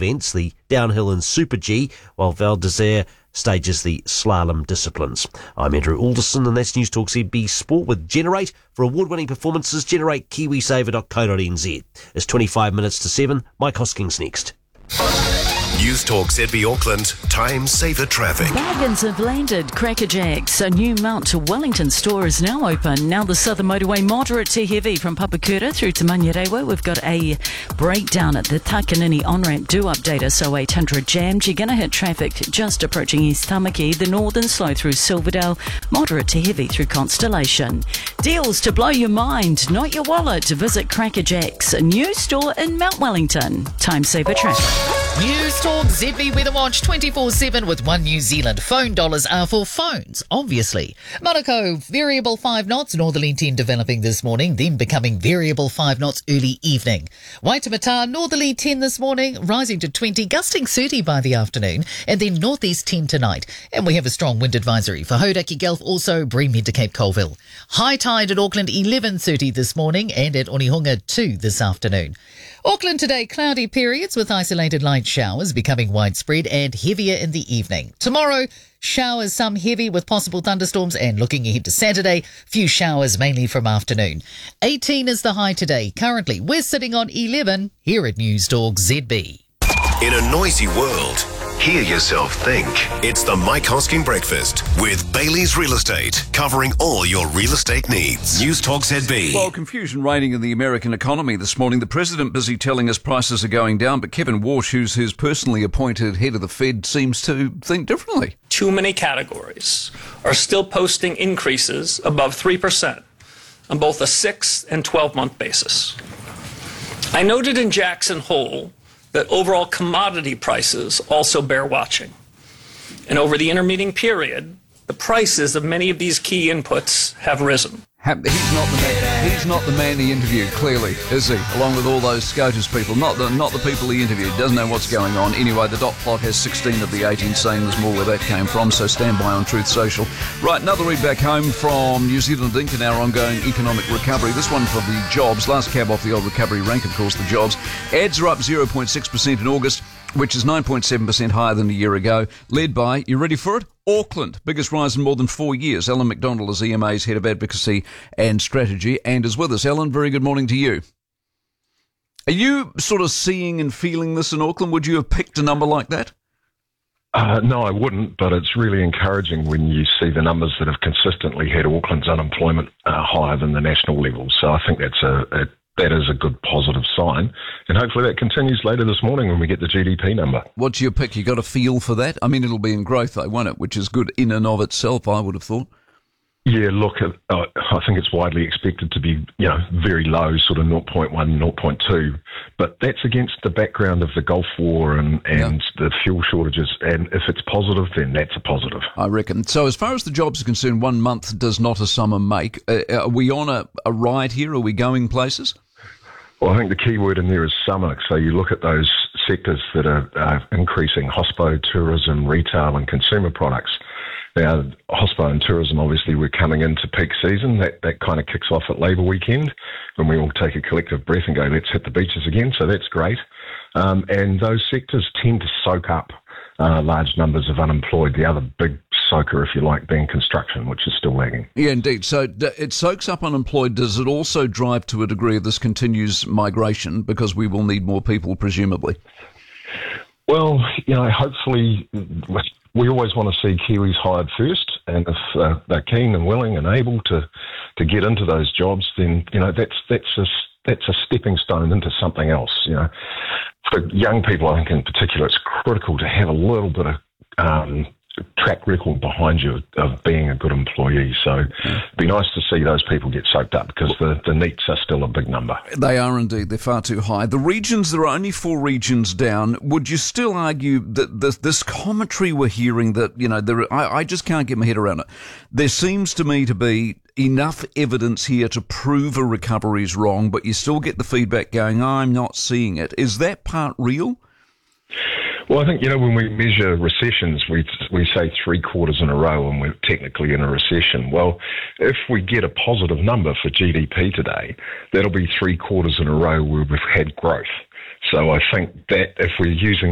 events, the downhill and Super G, while Val d'Isere stages the slalom disciplines. I'm Andrew Alderson, and that's News Talk ZB Sport with Generate. For award-winning performances, generate kiwisaver.co.nz. It's 25 minutes to 7. Mike Hoskins next. News Talk ZB Auckland, time saver traffic. Bargains have landed. Crackerjacks, a new Mount to Wellington store is now open. Now the Southern Motorway, moderate to heavy from Papakura through to Manurewa. We've got a breakdown at the Takanini on-ramp. Do update us, so 800 jammed. You're going to hit traffic just approaching East Tamaki. The northern slow through Silverdale, moderate to heavy through Constellation. Deals to blow your mind, not your wallet. Visit Crackerjacks, a new store in Mount Wellington. Time saver traffic. News Talk ZB Weather Watch 24/7 with One New Zealand. Phone dollars are for phones, obviously. Manukau, variable 5 knots, northerly 10 developing this morning, then becoming variable 5 knots early evening. Waitemata, northerly 10 this morning, rising to 20, gusting 30 by the afternoon, and then northeast 10 tonight. And we have a strong wind advisory for Hauraki Gulf, also Breamhead to Cape Colville. High tide at Auckland 11:30 this morning and at Onehunga 2 this afternoon. Auckland today, cloudy periods with isolated light showers becoming widespread and heavier in the evening. Tomorrow, showers, some heavy with possible thunderstorms, and looking ahead to Saturday, few showers mainly from afternoon. 18 is the high today. Currently, we're sitting on 11 here at News Talk ZB. In a noisy world, hear yourself think. It's the Mike Hosking Breakfast with Bailey's Real Estate, covering all your real estate needs. News Talk ZB. Well, confusion reigning in the American economy this morning. The president busy telling us prices are going down, but Kevin Walsh, who's his personally appointed head of the Fed, seems to think differently. Too many categories are still posting increases above 3% on both a 6 and 12-month basis. I noted in Jackson Hole that overall commodity prices also bear watching. And over the intermeeting period, the prices of many of these key inputs have risen. He's not the man he interviewed, clearly, is he? Along with all those SCOTUS people, not the people he interviewed. Doesn't know what's going on. Anyway, the dot plot has 16 of the 18 saying there's more where that came from, so stand by on Truth Social. Right, another read back home from New Zealand Inc. and our ongoing economic recovery. This one for the jobs. Last cab off the old recovery rank, of course, the jobs. Ads are up 0.6% in August, which is 9.7% higher than a year ago, led by, you ready for it? Auckland, biggest rise in more than 4 years. Alan McDonald is EMA's head of advocacy and strategy and is with us. Alan, very good morning to you. Are you sort of seeing and feeling this in Auckland? Would you have picked a number like that? No, I wouldn't, but it's really encouraging when you see the numbers that have consistently had Auckland's unemployment higher than the national level. So I think that is a good positive sign, and hopefully that continues later this morning when we get the GDP number. What's your pick? You got a feel for that? I mean, it'll be in growth though, won't it? Which is good in and of itself, I would have thought. Yeah, look, I think it's widely expected to be, very low, sort of 0.1, 0.2, but that's against the background of the Gulf War and the fuel shortages, and if it's positive, then that's a positive. I reckon. So as far as the jobs are concerned, 1 month does not a summer make. Are we on a ride here? Are we going places? Well, I think the key word in there is summer. So you look at those sectors that are increasing, hospo, tourism, retail and consumer products. Now, hospo and tourism, obviously, we're coming into peak season. That kind of kicks off at Labour weekend when we all take a collective breath and go, let's hit the beaches again. So that's great. And those sectors tend to soak up large numbers of unemployed. The other big soaker, if you like, being construction, which is still lagging. Yeah, indeed. So it soaks up unemployed. Does it also drive to a degree of this continues migration because we will need more people, presumably? Well, hopefully we always want to see Kiwis hired first, and if they're keen and willing and able to get into those jobs, then that's a stepping stone into something else. For young people, I think in particular, it's critical to have a little bit of track record behind you of being a good employee. So it'd be nice to see those people get soaked up because the NEETs are still a big number. They are indeed. They're far too high. The regions, there are only 4 regions down. Would you still argue that this commentary we're hearing that, I just can't get my head around it. There seems to me to be enough evidence here to prove a recovery is wrong, but you still get the feedback going, I'm not seeing it. Is that part real? Well, I think, when we measure recessions, we say 3 quarters in a row and we're technically in a recession. Well, if we get a positive number for GDP today, that'll be 3 quarters in a row where we've had growth. So I think that if we're using